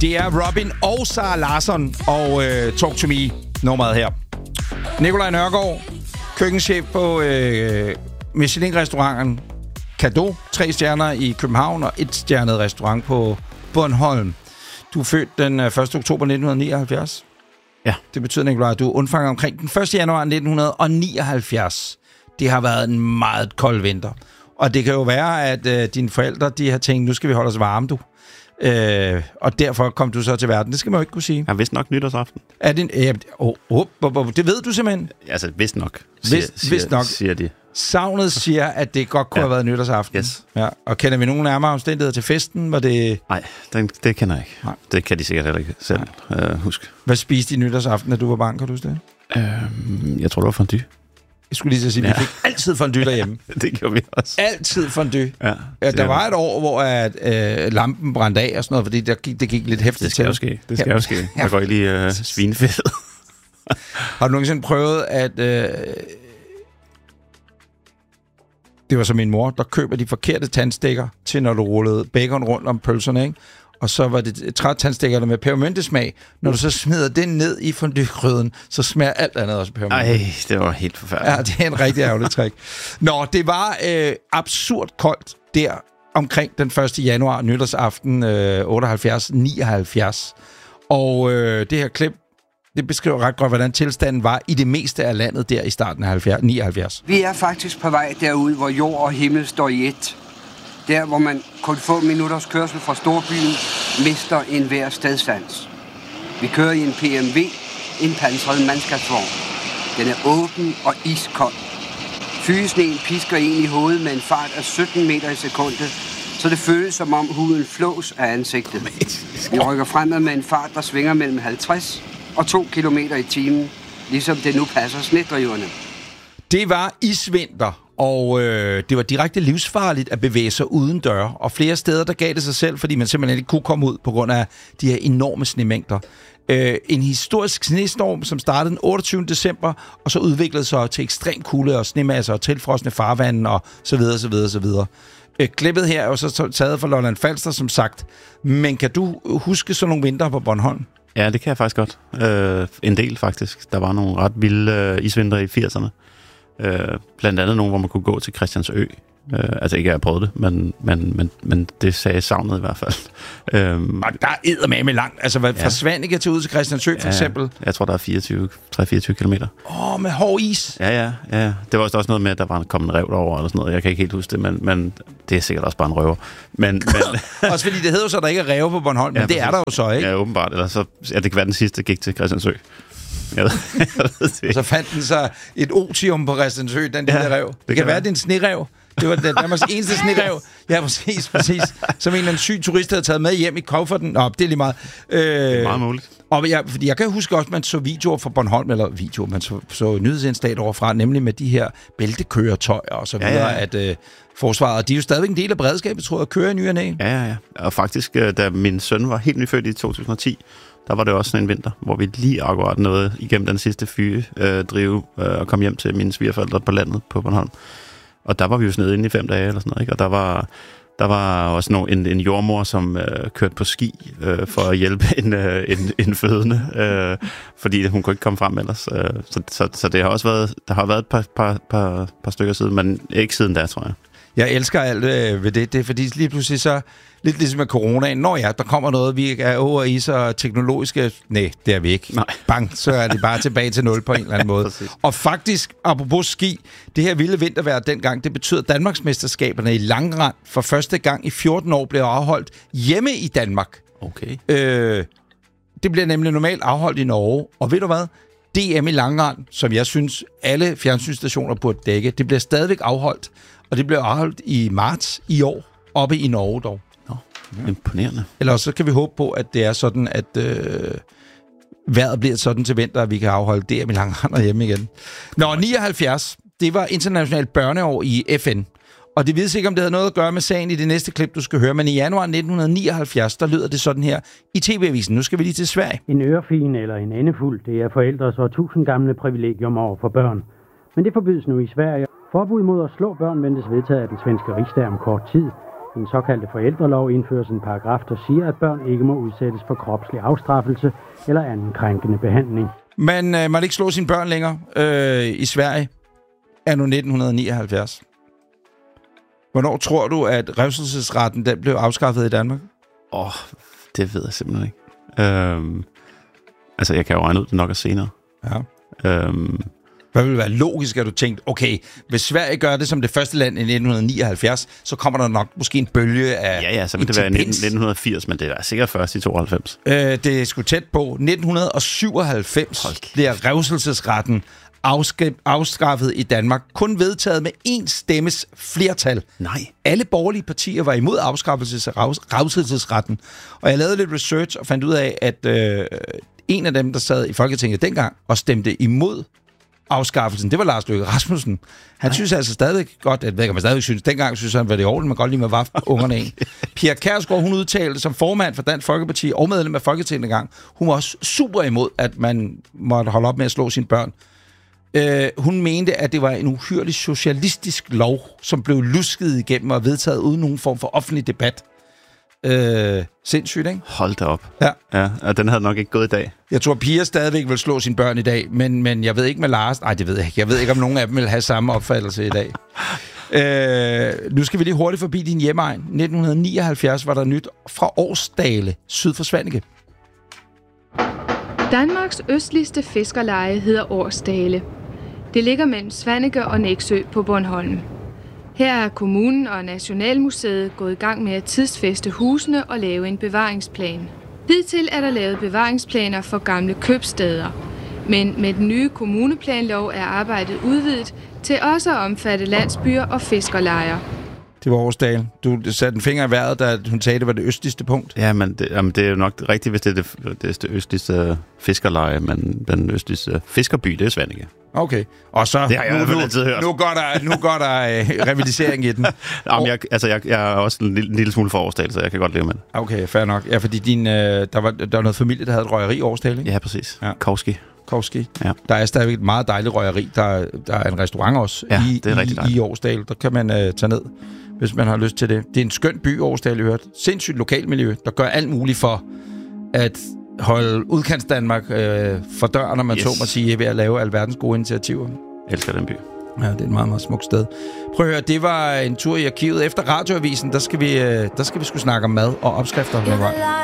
Det er Robin og Sara Larsson og Talk to Me nummeret her. Nikolaj Nørgaard, køkkenchef på Michelin-restauranten Cadeau, 3 stjerner i København og 1-stjernet restaurant på Bornholm. Du er født den 1. oktober 1979. Ja. Det betyder, Nikolaj, at du undfanger omkring den 1. januar 1979. Det har været en meget kold vinter. Og det kan jo være, at dine forældre de har tænkt, nu skal vi holde os varme, du. Og derfor kom du så til verden. Det skal man jo ikke kunne sige. Ja, vist nok nytårsaften. Er det det ved du simpelthen? Altså, vist nok. Siger de. Savnet siger, at det godt kunne have været nytårsaften. Yes. Ja. Og kender vi nogle nærmere omstændigheder til festen? Var det... Nej, det kender jeg ikke. Nej. Det kan de sikkert heller ikke selv huske. Hvad spiste I nytårsaften, da du var barn? Kan du huske det? Jeg tror, det var fondue. Jeg skulle lige så sige, at vi fik altid fondue derhjemme. Det gjorde vi også. Altid fondue. Ja, der var et år, hvor lampen brændte af og sådan noget, fordi det gik lidt hæftigt til. Det skal jo ske. Der går I lige svinefed. Har du nogensinde prøvet, at... Det var som min mor, der køber de forkerte tandstikker til, når du rullede bacon rundt om pølserne, ikke? Og så var det trætandstikkerne med pebermyntesmag. Når du så smider den ned i fondue-gryden, så smager alt andet også pebermynte. Ej, det var helt forfærdeligt. Ja, det er en rigtig ærgerlig trick. Nå, det var absurd koldt der omkring den 1. januar, nytårsaften 78-79. Og det her klip, det beskriver ret godt, hvordan tilstanden var i det meste af landet der i starten af 79. Vi er faktisk på vej derud, hvor jord og himmel står i ét. Der, hvor man kun få minutters kørsel fra storbyen mister enhver stedsans. Vi kører i en PMV, en pansret mandskabsvogn. Den er åben og iskold. Fygesneen pisker en i hovedet med en fart af 17 meter i sekundet, så det føles som om huden flås af ansigtet. Vi rykker fremad med en fart, der svinger mellem 50 og 2 kilometer i timen, ligesom det nu passer snedriverne. Det var isvinter, og det var direkte livsfarligt at bevæge sig uden døre. Og flere steder, der gav det sig selv, fordi man simpelthen ikke kunne komme ud på grund af de her enorme snemængder. En historisk snestorm, som startede den 28. december, og så udviklede sig til ekstrem kulde og snemasser og tilfrosne farvande og så videre, så videre, så videre. Klippet her er jo så taget fra Lolland Falster, som sagt. Men kan du huske sådan nogle vinter på Bornholm? Ja, det kan jeg faktisk godt. En del faktisk. Der var nogle ret vilde isvintre i 80'erne. Blandt andet nogle, hvor man kunne gå til Christiansø. Altså ikke, at jeg prøvede det, men det sagde savnet i hvert fald. Og der er eddermame langt. Altså, fra Svanike til ud til Christiansø, for eksempel? Jeg tror, der er 3-24 kilometer. Med hård is? Ja. Det var også noget med, at der var kommet en rev derover eller sådan noget. Jeg kan ikke helt huske det, men det er sikkert også bare en røver. Men også fordi det hedder jo så, at der ikke er ræve på Bornholm, men det er der jo så, ikke? Ja, åbenbart. Eller så, det kan være den sidste gik til Christiansø. Jeg ved det. Og så fandt den så et otium på Christiansø, den lille rev. Det kan være, det er en snerev. Det var Danmarks eneste snerev. Ja, præcis. Som en eller anden syg turist havde taget med hjem i kufferten. Nå, det er lige meget. Det er meget muligt. Og fordi jeg kan huske også, at man så videoer fra Bornholm, man så nyhedsindslag overfra, nemlig med de her bæltekøretøjer og så videre, at forsvaret, de er jo stadigvæk en del af beredskabet, tror jeg, at køre i ny og næ. Ja. Og faktisk, da min søn var helt nyfødt i 2010, der var det også sådan en vinter, hvor vi lige akkurat nåede igennem den sidste drive og kom hjem til mine svigerforældre på landet på Bornholm. Og der var vi jo sådan inde i 5 dage eller sådan noget, ikke? Og der var også en jordmor, som kørte på ski for at hjælpe en fødende, fordi hun kunne ikke komme frem ellers. Så det har også været, der har været et par stykker siden, men ikke siden da, tror jeg. Jeg elsker alt ved det. Det er fordi lige pludselig så, lidt ligesom med coronaen, der kommer noget, vi er over i så teknologiske. Nej, det er vi ikke. Nej. Bang, så er det bare tilbage til 0 på en eller anden måde. Og faktisk, apropos ski, det her vilde vintervejr dengang, det betyder, at Danmarksmesterskaberne i langrend for første gang i 14 år blev afholdt hjemme i Danmark. Okay. Det bliver nemlig normalt afholdt i Norge. Og ved du hvad? DM i langrend, som jeg synes, alle fjernsynsstationer burde dække, det bliver stadigvæk afholdt. Og det blev afholdt i marts i år, oppe i Norge dog. Imponerende. Ellers så kan vi håbe på, at det er sådan, at vejret bliver sådan til vinter, at vi kan afholde DM i langrend hjemme igen. 79, det var internationalt børneår i FN. Og det vides ikke, om det havde noget at gøre med sagen i det næste klip, du skal høre. Men i januar 1979, der lyder det sådan her i TV-avisen. Nu skal vi lige til Sverige. En ørefin eller en endefuld, det er forældres og 1000 gamle privilegium over for børn. Men det forbydes nu i Sverige. Forbud mod at slå børn ventes vedtaget af den svenske rigsdag om kort tid. I den såkaldte forældrelov indføres en paragraf, der siger, at børn ikke må udsættes for kropslig afstraffelse eller anden krænkende behandling. Men man ikke slå sine børn længere i Sverige er nu 1979. Hvornår tror du, at revselsesretten den blev afskaffet i Danmark? Det ved jeg simpelthen ikke. Altså, jeg kan jo regne ud, det nok er senere. Ja. Hvad ville være logisk, at du tænkte, okay, hvis Sverige gør det som det første land i 1979, så kommer der nok måske en bølge af... Ja, så vil det være 1980, men det er sikkert først i 92. Det er sgu tæt på. 1997 bliver revselsesretten afskaffet i Danmark. Kun vedtaget med 1 stemmes flertal. Nej. Alle borgerlige partier var imod afskaffelse af revselsesretten. Og jeg lavede lidt research og fandt ud af, at en af dem, der sad i Folketinget dengang og stemte imod afskaffelsen, det var Lars Løkke Rasmussen. Han synes altså stadigvæk godt, at man stadigvæk synes, dengang synes han, var det i orden, man godt lige med vaffe ungerne en. Pia Kjærsgaard, hun udtalte som formand for Dansk Folkeparti og medlem af Folketinget engang, hun var også super imod, at man måtte holde op med at slå sine børn. Hun mente, at det var en uhyrlig socialistisk lov, som blev lusket igennem og vedtaget uden nogen form for offentlig debat. Sindssygt, ikke? Hold da op. Ja, og den havde nok ikke gået i dag. Jeg tror, Pia stadigvæk vil slå sine børn i dag, men jeg ved ikke med Lars... Nej, det ved jeg ikke. Jeg ved ikke, om nogen af dem vil have samme opfattelse i dag. Nu skal vi lige hurtigt forbi din hjemegn. 1979 var der nyt fra Årsdale, syd for Svaneke. Danmarks østligste fiskerleje hedder Årsdale. Det ligger mellem Svaneke og Nexø på Bornholm. Her er kommunen og Nationalmuseet gået i gang med at tidsfæste husene og lave en bevaringsplan. Hidtil er der lavet bevaringsplaner for gamle købstæder. Men med den nye kommuneplanlov er arbejdet udvidet til også at omfatte landsbyer og fiskerlejer. Det var Årsdale. Du satte en finger i vejret, da hun sagde, det var det østligste punkt. Ja, men det er jo nok rigtigt, hvis det er det østligste fiskerleje, men den østligste fiskerby, det er Svaneke. Okay. Og så det har jeg altid hørt. Nu går der revalisering i den. Jamen, jeg er også en lille smule for Årsdale, så jeg kan godt leve med det. Okay, fair nok. Ja, fordi der var noget familie, der havde et røgeri i Årsdale, ikke? Ja, præcis. Ja. Kovski. Ja. Der er stadigvæk et meget dejligt røgeri. Der er en restaurant også i Årsdale. Der kan man tage ned, hvis man har lyst til det. Det er en skøn by, Årsdale, jeg hørt. Sindssygt lokalmiljø, der gør alt muligt for at holde udkants Danmark for døren, når man så må sige, ved at lave alverdens gode initiativer. Jeg elsker den by. Ja, det er et meget, meget smukt sted. Prøv at høre, det var en tur i arkivet. Efter radioavisen, der skal vi sgu snakke om mad og opskrifter.